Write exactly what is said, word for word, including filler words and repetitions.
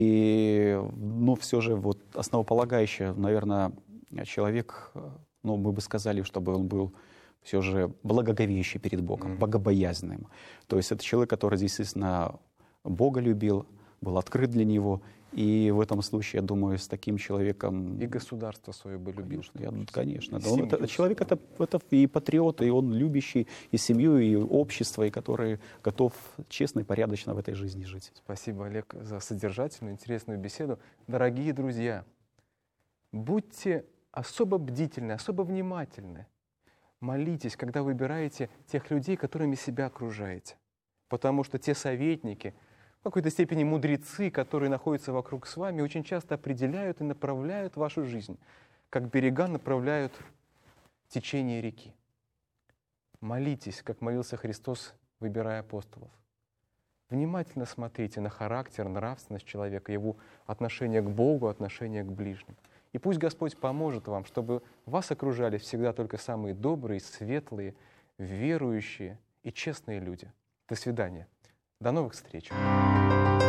И, но все же вот основополагающее, наверное, человек, ну, мы бы сказали, чтобы он был все же благоговеющий перед Богом, Мгм. богобоязненным. То есть это человек, который действительно Бога любил, был открыт для Него. И в этом случае, я думаю, с таким человеком... И государство свое бы любил. Конечно, я- в том числе. конечно. И Да, он это- семью человек свою. это, это и патриот, и он любящий и семью, и общество, и который готов честно и порядочно в этой жизни жить. Спасибо, Олег, за содержательную, интересную беседу. Дорогие друзья, будьте особо бдительны, особо внимательны. Молитесь, когда выбираете тех людей, которыми себя окружаете. Потому что те советники, в какой-то степени мудрецы, которые находятся вокруг с вами, очень часто определяют и направляют вашу жизнь, как берега направляют течение реки. Молитесь, как молился Христос, выбирая апостолов. Внимательно смотрите на характер, нравственность человека, его отношение к Богу, отношение к ближним. И пусть Господь поможет вам, чтобы вас окружали всегда только самые добрые, светлые, верующие и честные люди. До свидания. До новых встреч.